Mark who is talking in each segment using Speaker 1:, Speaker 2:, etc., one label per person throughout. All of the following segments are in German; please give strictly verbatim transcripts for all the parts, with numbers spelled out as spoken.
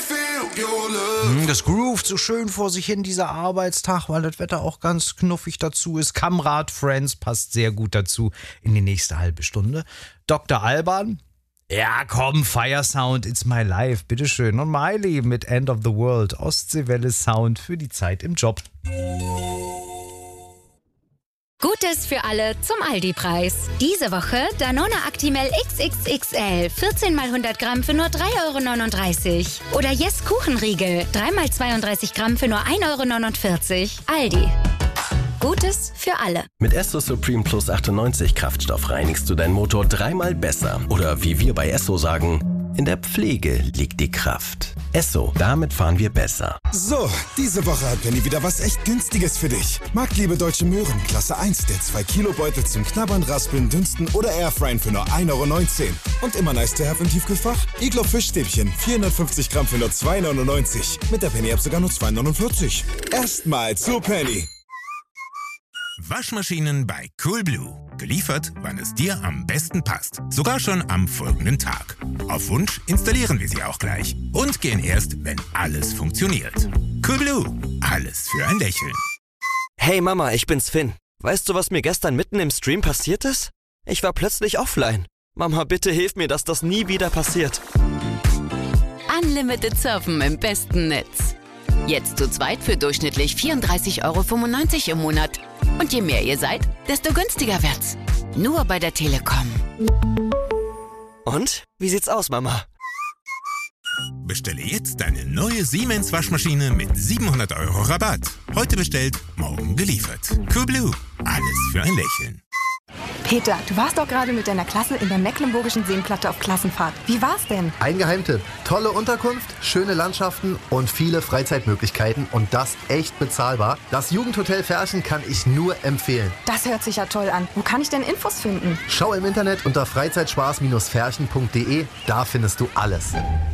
Speaker 1: Das groovt so schön vor sich hin, dieser Arbeitstag, weil das Wetter auch ganz knuffig dazu ist. Kamrad Friends passt sehr gut dazu in die nächste halbe Stunde. Doktor Alban, ja komm, Fire Sound, it's my life, bitteschön. Und Miley mit End of the World, Ostseewelle Sound für die Zeit im Job.
Speaker 2: Gutes für alle zum Aldi-Preis. Diese Woche Danone Actimel X X X L, vierzehn mal hundert Gramm für nur drei Euro neununddreißig. Oder Yes Kuchenriegel, drei mal zweiunddreißig Gramm für nur ein Euro neunundvierzig. Aldi. Gutes für alle.
Speaker 3: Mit Esso Supreme Plus achtundneunzig Kraftstoff reinigst du deinen Motor dreimal besser. Oder wie wir bei Esso sagen, in der Pflege liegt die Kraft. Esso, damit fahren wir besser.
Speaker 4: So, diese Woche hat Penny wieder was echt Günstiges für dich. Marktliebe Deutsche Möhren, Klasse eins, der zwei Kilo Beutel zum Knabbern, Raspeln, Dünsten oder Airfryen für nur ein Euro neunzehn. Und immer nice to have im Tiefkühlfach? Iglo Fischstäbchen, vierhundertfünfzig Gramm für nur zwei Euro neunundneunzig. Mit der Penny-App sogar nur zwei Euro neunundvierzig. Erstmal zu Penny.
Speaker 5: Waschmaschinen bei Coolblue. Geliefert, wann es dir am besten passt. Sogar schon am folgenden Tag. Auf Wunsch installieren wir sie auch gleich. Und gehen erst, wenn alles funktioniert. Coolblue. Alles für ein Lächeln.
Speaker 6: Hey Mama, ich bin's Finn. Weißt du, was mir gestern mitten im Stream passiert ist? Ich war plötzlich offline. Mama, bitte hilf mir, dass das nie wieder passiert.
Speaker 7: Unlimited Surfen im besten Netz. Jetzt zu zweit für durchschnittlich vierunddreißig Euro fünfundneunzig im Monat. Und je mehr ihr seid, desto günstiger wird's. Nur bei der Telekom.
Speaker 6: Und? Wie sieht's aus, Mama?
Speaker 5: Bestelle jetzt deine neue Siemens Waschmaschine mit siebenhundert Euro Rabatt. Heute bestellt, morgen geliefert. Coolblue. Alles für ein Lächeln.
Speaker 8: Peter, du warst doch gerade mit deiner Klasse in der Mecklenburgischen Seenplatte auf Klassenfahrt. Wie war's denn?
Speaker 9: Ein Geheimtipp. Tolle Unterkunft, schöne Landschaften und viele Freizeitmöglichkeiten und das echt bezahlbar. Das Jugendhotel Ferchen kann ich nur empfehlen.
Speaker 8: Das hört sich ja toll an. Wo kann ich denn Infos finden?
Speaker 9: Schau im Internet unter freizeitspaß Ferchen punkt de. Da findest du alles.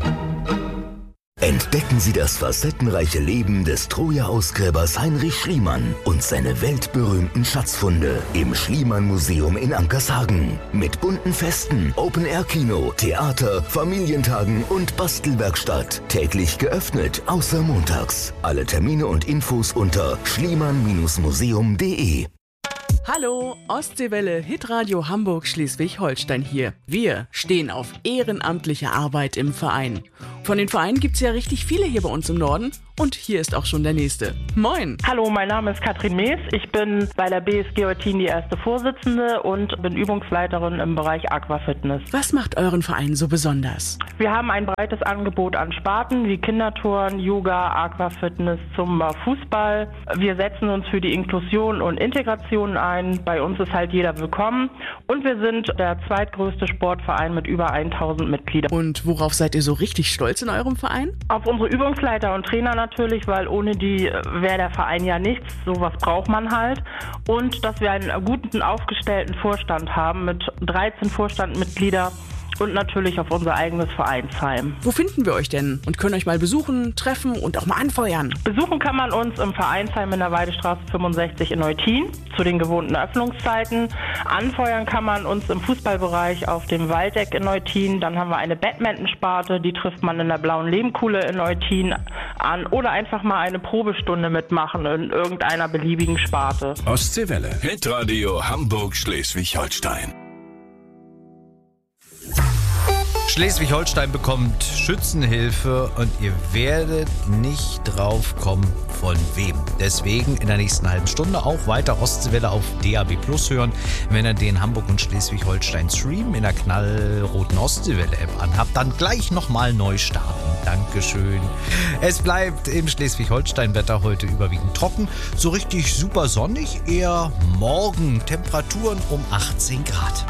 Speaker 10: Entdecken Sie das facettenreiche Leben des Troja-Ausgräbers Heinrich Schliemann und seine weltberühmten Schatzfunde im Schliemann-Museum in Ankershagen. Mit bunten Festen, Open-Air-Kino, Theater, Familientagen und Bastelwerkstatt. Täglich geöffnet, außer montags. Alle Termine und Infos unter schliemann museum punkt de.
Speaker 11: Hallo, Ostseewelle, Hitradio Hamburg Schleswig-Holstein hier. Wir stehen auf ehrenamtliche Arbeit im Verein. Von den Vereinen gibt's ja richtig viele hier bei uns im Norden. Und hier ist auch schon der nächste. Moin!
Speaker 12: Hallo, mein Name ist Katrin Mees. Ich bin bei der B S G Eutin die erste Vorsitzende und bin Übungsleiterin im Bereich Aquafitness.
Speaker 11: Was macht euren Verein so besonders?
Speaker 12: Wir haben ein breites Angebot an Sparten wie Kindertouren, Yoga, Aquafitness, Zumba, Fußball. Wir setzen uns für die Inklusion und Integration ein. Bei uns ist halt jeder willkommen. Und wir sind der zweitgrößte Sportverein mit über tausend Mitgliedern.
Speaker 11: Und worauf seid ihr so richtig stolz in eurem Verein?
Speaker 12: Auf unsere Übungsleiter und Trainer natürlich, weil ohne die wäre der Verein ja nichts. Sowas braucht man halt. Und dass wir einen guten, aufgestellten Vorstand haben mit dreizehn Vorstandmitgliedern und natürlich auf unser eigenes Vereinsheim.
Speaker 11: Wo finden wir euch denn und können euch mal besuchen, treffen und auch mal anfeuern?
Speaker 12: Besuchen kann man uns im Vereinsheim in der Weidestraße fünfundsechzig in Eutin zu den gewohnten Öffnungszeiten. Anfeuern kann man uns im Fußballbereich auf dem Waldeck in Eutin. Dann haben wir eine Badmintonsparte, die trifft man in der Blauen Lehmkuhle in Eutin an. Oder einfach mal eine Probestunde mitmachen in irgendeiner beliebigen Sparte.
Speaker 13: Ostseewelle, Hitradio Hamburg Schleswig-Holstein.
Speaker 1: Schleswig-Holstein bekommt Schützenhilfe und ihr werdet nicht drauf kommen, von wem. Deswegen in der nächsten halben Stunde auch weiter Ostseewelle auf D A B Plus hören, wenn ihr den Hamburg und Schleswig-Holstein Stream in der knallroten Ostseewelle-App anhabt. Dann gleich nochmal neu starten. Dankeschön. Es bleibt im Schleswig-Holstein-Wetter heute überwiegend trocken. So richtig super sonnig, eher morgen. Temperaturen um achtzehn Grad.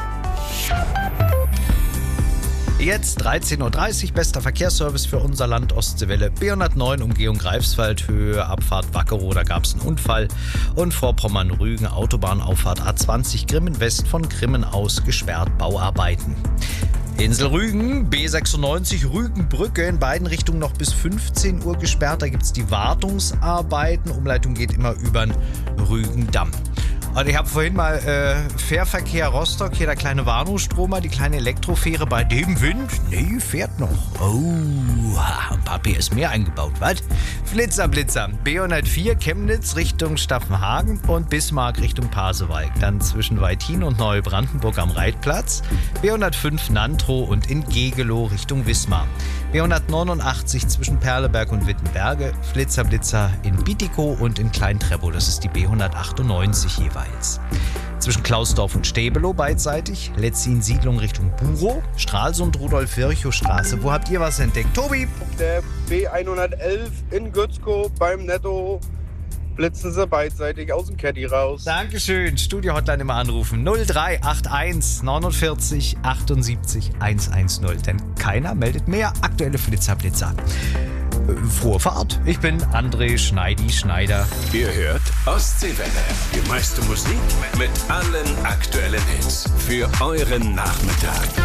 Speaker 1: Jetzt dreizehn Uhr dreißig, bester Verkehrsservice für unser Land Ostseewelle. B hundertneun, Umgehung Greifswald, Höhe, Abfahrt Wackerow, da gab es einen Unfall. Und Vorpommern-Rügen, Autobahnauffahrt A zwanzig, Grimmen West, von Grimmen aus gesperrt, Bauarbeiten. Insel Rügen, B sechsundneunzig, Rügenbrücke, in beiden Richtungen noch bis fünfzehn Uhr gesperrt. Da gibt es die Wartungsarbeiten. Umleitung geht immer über den Rügendamm. Und ich habe vorhin mal äh, Fährverkehr Rostock, hier der kleine Warnow-Stromer, die kleine Elektrofähre bei dem Wind. Nee, fährt noch. Oh, ein paar P Hier ist mehr eingebaut, was? Flitzer, Blitzer. B hundertvier Chemnitz Richtung Staffenhagen und Bismarck Richtung Pasewalk. Dann zwischen Waitin und Neubrandenburg am Reitplatz. B hundertfünf Nantrow und in Gegelow Richtung Wismar. B hundertneunundachtzig zwischen Perleberg und Wittenberge. Flitzer, Blitzer in Bietigkow und in Klein-Treppow. Das ist die B hundertachtundneunzig jeweils. Zwischen Klausdorf und Stäbelow beidseitig, Letzin-Siedlung Richtung Burow, Stralsund-Rudolf-Virchow-Straße. Wo habt ihr was entdeckt? Tobi?
Speaker 14: Der B hundertelf in Gützkow beim Netto blitzen sie beidseitig aus dem Caddy raus.
Speaker 1: Dankeschön. Studio-Hotline immer anrufen. null drei acht eins neunundvierzig achtundsiebzig hundertzehn. Denn keiner meldet mehr aktuelle Flitzer-Blitzer. Frohe Fahrt. Ich bin André Schneidi-Schneider.
Speaker 13: Ihr hört Ostseewelle. Die meiste Musik mit allen aktuellen Hits für euren Nachmittag.